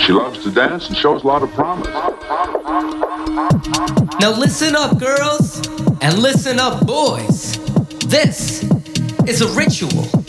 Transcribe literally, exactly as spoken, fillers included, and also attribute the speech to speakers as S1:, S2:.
S1: She loves to dance and shows a lot of promise.
S2: Now listen up, girls, and listen up, boys. This is a ritual.